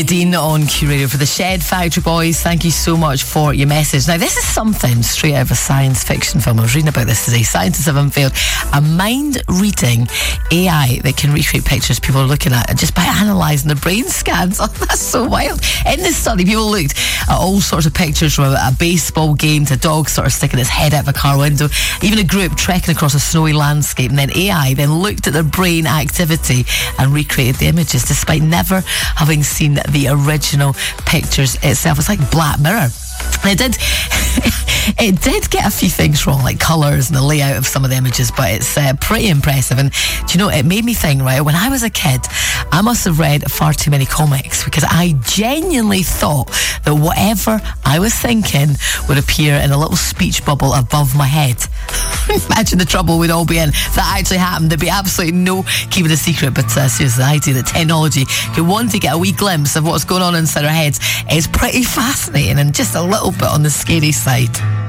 Dean on Q Radio for the Shed Factory Boys. Thank you so much for your message. Now, this is something straight out of a science fiction film. I was reading about this today. Scientists have unveiled a mind-reading AI that can recreate pictures people are looking at just by analysing the brain scans. Oh, that's so wild. In this study, people looked at all sorts of pictures, from a baseball game to a dog sort of sticking its head out of a car window, even a group trekking across a snowy landscape, and then AI then looked at their brain activity and recreated the images despite never having seen the original pictures itself. It's like Black Mirror. And it did get a few things wrong, like colours and the layout of some of the images, but it's pretty impressive. And do you know, it made me think, right, when I was a kid, I must have read far too many comics, because I genuinely thought that whatever I was thinking would appear in a little speech bubble above my head. Imagine the trouble we'd all be in if that actually happened. There'd be absolutely no keeping a secret. But seriously, the idea that technology could want to get a wee glimpse of what's going on inside our heads is pretty fascinating, and just a little bit on the scary side.